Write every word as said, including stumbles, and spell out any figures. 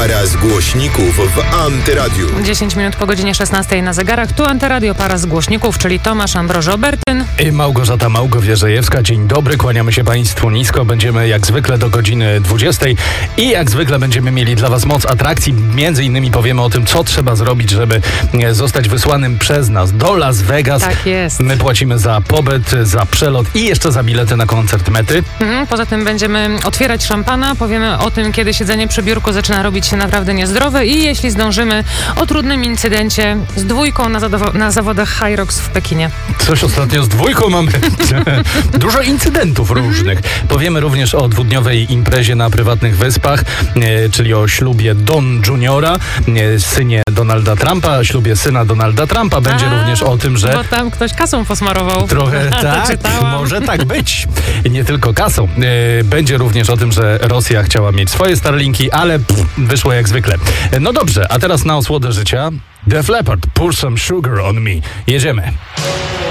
Para z głośników w Antyradiu. dziesięć minut po godzinie szesnastej na zegarach. Tu Antyradio, para z głośników, czyli Tomasz Ambroży-Obertyn i Małgorzata Małgo-Wierzejewska. Dzień dobry, kłaniamy się Państwu nisko. Będziemy jak zwykle do godziny dwudziestej i jak zwykle będziemy mieli dla Was moc atrakcji. Między innymi powiemy o tym, co trzeba zrobić, żeby zostać wysłanym przez nas do Las Vegas. Tak jest. My płacimy za pobyt, za przelot i jeszcze za bilety na koncert Mety. Mhm, poza tym będziemy otwierać szampana, powiemy o tym, kiedy siedzenie przy biurku zaczyna robić się naprawdę niezdrowe i jeśli zdążymy, o trudnym incydencie z dwójką na, zadowo- na zawodach High Rocks w Pekinie. Coś ostatnio z dwójką mamy. Dużo incydentów różnych. Powiemy również o dwudniowej imprezie na prywatnych wyspach, e, czyli o ślubie Don Juniora, e, synie Donalda Trumpa, ślubie syna Donalda Trumpa. Będzie A, również o tym, że... Bo tam ktoś kasą posmarował. Trochę tak, może tak być. Nie tylko kasą. E, będzie również o tym, że Rosja chciała mieć swoje Starlinki, ale pff, wyszło jak zwykle. E, no dobrze, a teraz na osłodę życia Def Leppard, Pour Some Sugar on Me. Jedziemy.